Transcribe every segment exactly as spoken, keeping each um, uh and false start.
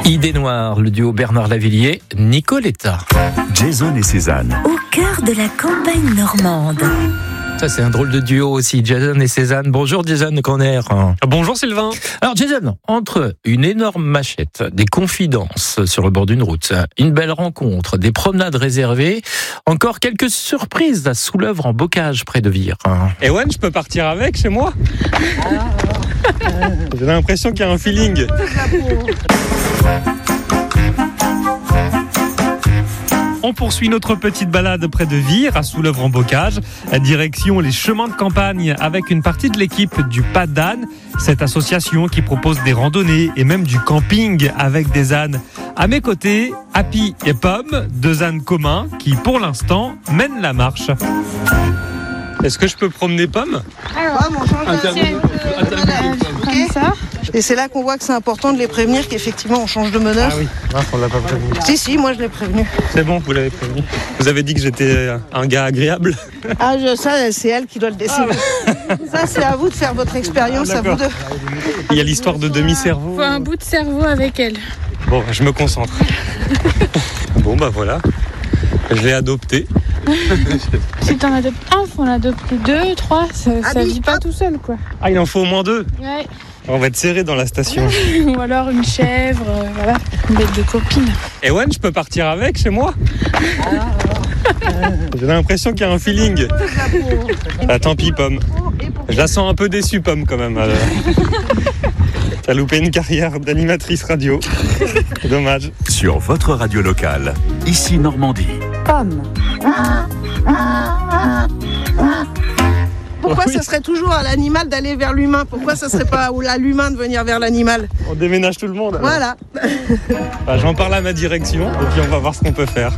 Idée noire, le duo Bernard Lavilliers, Nicoletta. Jason et Cézanne. Au cœur de la campagne normande. Ça, c'est un drôle de duo aussi, Jason et Cézanne. Bonjour Jason Conner. Bonjour Sylvain. Alors Jason, entre une énorme machette, des confidences sur le bord d'une route, une belle rencontre, des promenades réservées, encore quelques surprises à Soulœuvre en bocage près de Vire. Ewan, je peux partir avec chez moi? J'ai l'impression qu'il y a un feeling. On poursuit notre petite balade près de Vire, à Soulœuvre en bocage, direction les chemins de campagne avec une partie de l'équipe du Pas d'âne, cette association qui propose des randonnées et même du camping avec des ânes. À mes côtés, Happy et Pomme, deux ânes communs qui pour l'instant mènent la marche. Est-ce que je peux promener Pomme? Alors, on change comme ça. Et c'est là qu'on voit que c'est important de les prévenir qu'effectivement on change de meneur. Ah oui, non, on l'a pas prévenu. Si, si, moi je l'ai prévenu. C'est bon, vous l'avez prévenu. Vous avez dit que j'étais un gars agréable. Ah, je, ça, c'est elle qui doit le décider. Ah, ça, c'est à vous de faire votre expérience, ah, à vous de... Il y a l'histoire de demi-cerveau. Il faut un bout de cerveau avec elle. Bon, je me concentre. Bon, bah voilà. Je l'ai adopté. Si t'en adoptes un, faut en adopter deux, trois, ça, ça vit pas tout seul, quoi. Ah, il en faut au moins deux? Ouais. On va être serré dans la station. Ou alors une chèvre, euh, voilà, une bête de copine. Ewan, je peux partir avec chez moi? J'ai l'impression qu'il y a un feeling. Ah, tant pis, Pomme. Je la sens un peu déçue, Pomme, quand même. Alors. T'as loupé une carrière d'animatrice radio. Dommage. Sur votre radio locale, ici Normandie. Pomme. Pourquoi oui. Ça serait toujours à l'animal d'aller vers l'humain? Pourquoi ça serait pas à l'humain de venir vers l'animal? On déménage tout le monde. Alors. Voilà. Bah, j'en parle à ma direction et puis on va voir ce qu'on peut faire.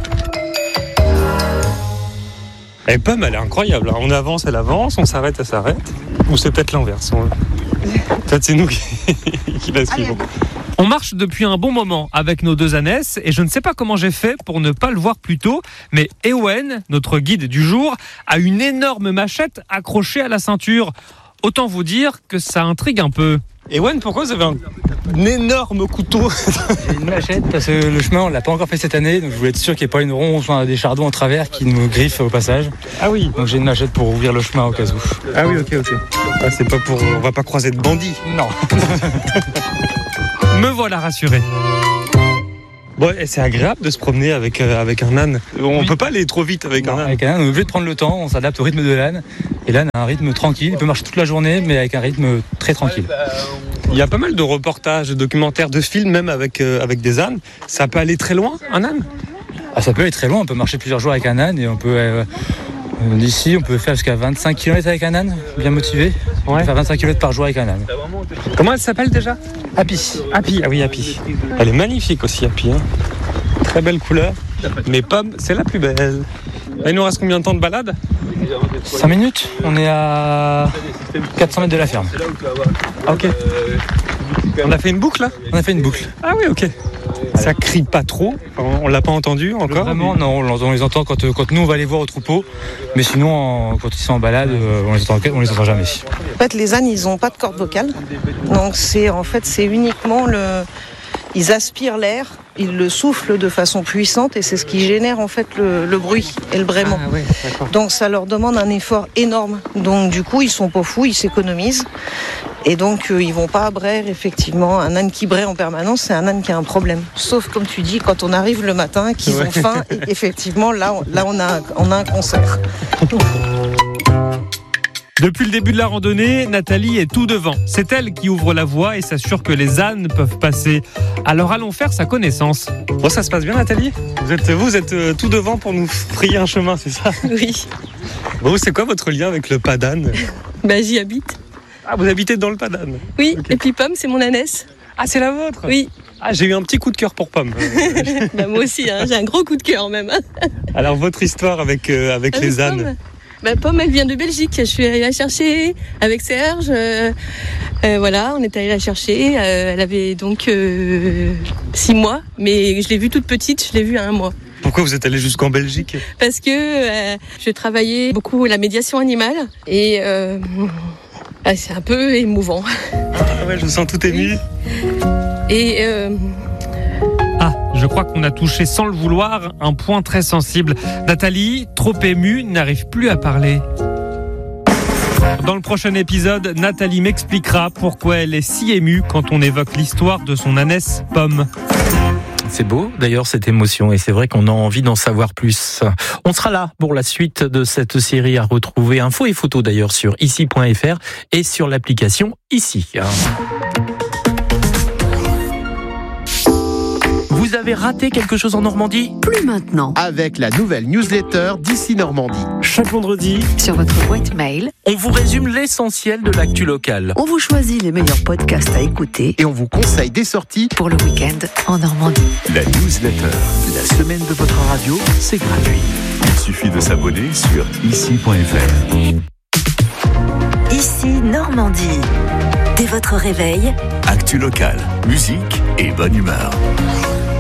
Et Pomme, elle est incroyable. On avance, elle avance, on s'arrête, elle s'arrête. Ou c'est peut-être l'inverse. On... Peut-être c'est nous qui, qui la suivons. On marche depuis un bon moment avec nos deux ânesses et je ne sais pas comment j'ai fait pour ne pas le voir plus tôt, mais Ewen, notre guide du jour, a une énorme machette accrochée à la ceinture. Autant vous dire que ça intrigue un peu. Ewen, pourquoi vous avez un, un énorme couteau? J'ai une machette parce que le chemin on l'a pas encore fait cette année, donc je voulais être sûr qu'il n'y ait pas une ronce ou des chardons en travers qui nous griffent au passage. Ah oui. Donc j'ai une machette pour ouvrir le chemin au cas où. Ah oui, ok, ok. Ah, c'est pas pour, on va pas croiser de bandits. Non. Me voilà rassuré. Bon, et c'est agréable de se promener avec, euh, avec un âne. On oui. peut pas aller trop vite avec non, un âne. Avec un âne, on est obligé de prendre le temps, on s'adapte au rythme de l'âne. Et l'âne a un rythme tranquille, il peut marcher toute la journée, mais avec un rythme très tranquille. Il y a pas mal de reportages, de documentaires, de films, même avec, euh, avec des ânes. Ça peut aller très loin, un âne? Ah, ça peut aller très loin, on peut marcher plusieurs jours avec un âne et on peut... Euh, D'ici, on peut faire jusqu'à vingt-cinq kilomètres avec un âne, bien motivé. On peut faire vingt-cinq kilomètres par jour avec un âne. Comment elle s'appelle déjà? Happy. Happy, ah oui, Happy. Elle est magnifique aussi, Happy. Hein. Très belle couleur. Mais Pomme, c'est la plus belle. Il nous reste combien de temps de balade? cinq minutes. On est à quatre cents mètres de la ferme. Ah, ok. On a fait une boucle là? On a fait une boucle. Ah oui, ok. Ça crie pas trop, on l'a pas entendu encore? Vraiment, non, on les entend quand, quand nous on va les voir au troupeau, mais sinon en, quand ils sont en balade, on les entend, on les entend jamais. En fait, les ânes, ils ont pas de corde vocale, donc c'est en fait c'est uniquement le, ils aspirent l'air, ils le soufflent de façon puissante et c'est ce qui génère en fait le, le bruit et le braiement. Ah, ouais, donc ça leur demande un effort énorme. Donc du coup, ils sont pas fous, ils s'économisent. Et donc, euh, ils vont pas braire, effectivement. Un âne qui braie en permanence, c'est un âne qui a un problème. Sauf, comme tu dis, quand on arrive le matin, qu'ils ouais. ont faim, et effectivement, là, on, là on, a, on a un concert. Depuis le début de la randonnée, Nathalie est tout devant. C'est elle qui ouvre la voie et s'assure que les ânes peuvent passer. Alors, allons faire sa connaissance. Bon, ça se passe bien, Nathalie? Vous êtes, vous êtes euh, tout devant pour nous frayer un chemin, c'est ça? Oui. Bon, c'est quoi votre lien avec le Pas d'âne? Bah, j'y habite. Ah, vous habitez dans le Pas d'âne? Oui, okay. Et puis Pomme, c'est mon ânesse. Ah, c'est la vôtre? Oui. Ah, j'ai eu un petit coup de cœur pour Pomme. Bah, moi aussi, hein, j'ai un gros coup de cœur même. Alors, votre histoire avec, euh, avec avec les ânes? Pomme. Bah, Pomme, elle vient de Belgique. Je suis allée la chercher avec Serge. Euh, euh, voilà, on est allé la chercher. Euh, elle avait donc euh, six mois, mais je l'ai vue toute petite, je l'ai vue à un mois. Pourquoi vous êtes allé jusqu'en Belgique? Parce que euh, je travaillais beaucoup la médiation animale et euh, ah, c'est un peu émouvant. Ah ouais, je me sens tout ému. Et euh, Je crois qu'on a touché sans le vouloir un point très sensible. Nathalie, trop émue, n'arrive plus à parler. Dans le prochain épisode, Nathalie m'expliquera pourquoi elle est si émue quand on évoque l'histoire de son ânesse Pomme. C'est beau d'ailleurs cette émotion et c'est vrai qu'on a envie d'en savoir plus. On sera là pour la suite de cette série à retrouver infos et photos d'ailleurs sur ici point f r et sur l'application Ici. Vous avez raté quelque chose en Normandie ? Plus maintenant. Avec la nouvelle newsletter d'Ici Normandie. Chaque vendredi, sur votre boîte mail, on vous résume l'essentiel de l'actu locale. On vous choisit les meilleurs podcasts à écouter et on vous conseille des sorties pour le week-end en Normandie. La newsletter, la semaine de votre radio, c'est gratuit. Il suffit de s'abonner sur ici point f r. Ici Normandie. Dès votre réveil, actu locale, musique et bonne humeur.